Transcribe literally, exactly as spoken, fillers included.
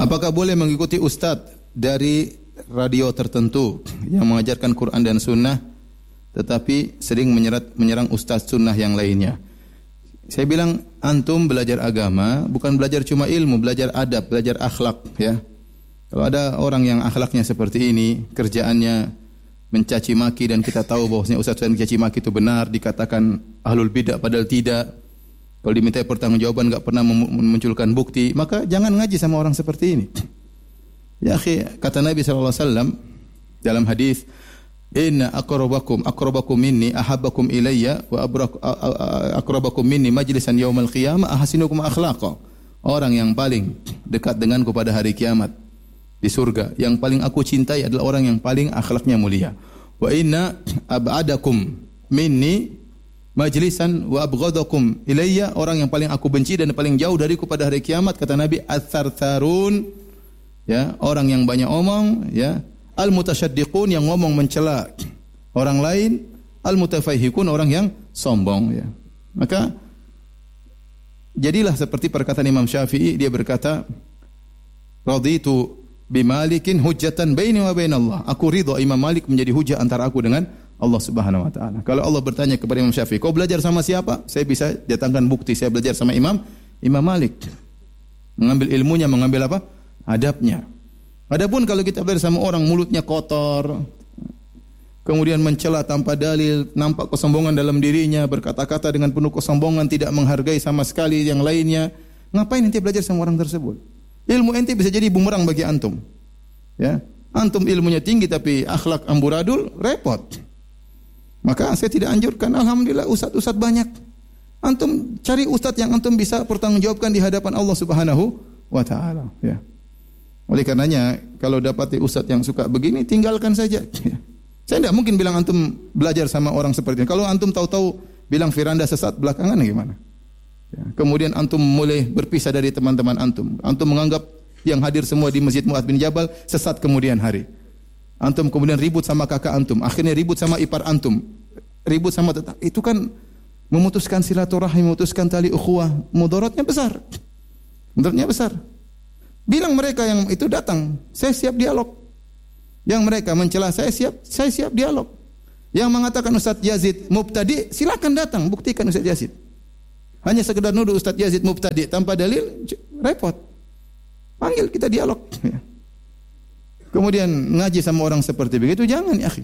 Apakah boleh mengikuti ustadz dari radio tertentu yang mengajarkan Quran dan Sunnah, tetapi sering menyerat, menyerang ustadz sunnah yang lainnya? Saya bilang, antum belajar agama bukan belajar cuma ilmu, belajar adab, belajar akhlak, ya. Kalau ada orang yang akhlaknya seperti ini, kerjaannya mencaci maki dan kita tahu bahwasanya ustaz yang mencaci maki itu benar, dikatakan ahlul bidah padahal tidak. Kalau diminta pertanggungjawaban enggak pernah memunculkan bukti, maka jangan ngaji sama orang seperti ini. Ya akhi, kata Nabi sallallahu alaihi wasallam dalam hadis, "Inna aqrabakum aqrabakum minni ahabbakum ilayya wa aqrabakum minni majlisan yaumal qiyamah ahsinukum akhlaqa." Orang yang paling dekat denganku pada hari kiamat di surga, yang paling aku cintai adalah orang yang paling akhlaknya mulia. Wa inna ab'adakum minni majlisan wa abghadakum ilayya, orang yang paling aku benci dan paling jauh dariku pada hari kiamat, kata Nabi, ats-tsartsarun, ya, orang yang banyak omong, ya, al-mutasyaddiqun, yang ngomong mencela orang lain, al-mutafahhikun, orang yang sombong, ya. Maka jadilah seperti perkataan Imam Syafi'i, dia berkata, raditu bimalikin hujjatan baini wa bainallah. Aku ridha Imam Malik menjadi hujah antara aku dengan Allah Subhanahu wa taala. Kalau Allah bertanya kepada Imam Syafi'i, "Kau belajar sama siapa?" Saya bisa datangkan bukti saya belajar sama Imam Imam Malik. Mengambil ilmunya, mengambil apa? Adabnya. Adapun kalau kita belajar sama orang mulutnya kotor, kemudian mencela tanpa dalil, nampak kesombongan dalam dirinya, berkata-kata dengan penuh kesombongan, tidak menghargai sama sekali yang lainnya, ngapain ente belajar sama orang tersebut? Ilmu ente bisa jadi bumerang bagi antum. Ya, antum ilmunya tinggi tapi akhlak amburadul, repot. Maka saya tidak anjurkan. Alhamdulillah ustaz-ustaz banyak. Antum cari ustaz yang antum bisa pertanggungjawabkan di hadapan Allah Subhanahu wa taala, ya. Oleh karenanya kalau dapati ustaz yang suka begini, tinggalkan saja. Ya. Saya tidak mungkin bilang antum belajar sama orang seperti ini. Kalau antum tahu-tahu bilang Firanda sesat belakangan, gimana? Ya. Kemudian antum mulai berpisah dari teman-teman antum. Antum menganggap yang hadir semua di Masjid Mu'adz bin Jabal sesat kemudian hari. Antum kemudian ribut sama kakak antum, akhirnya ribut sama ipar antum, ribut sama tetangga. Itu kan memutuskan silaturahim, memutuskan tali ukhuwah, mudaratnya besar. Mudaratnya besar. Bilang mereka yang itu datang, saya siap dialog. Yang mereka mencela saya siap, saya siap dialog. Yang mengatakan Ustaz Yazid mubtadi, silakan datang, buktikan Ustaz Yazid. Hanya sekedar nuduh Ustaz Yazid mubtadi tanpa dalil, repot. Panggil kita dialog. Kemudian ngaji sama orang seperti begitu, jangan ya akhi.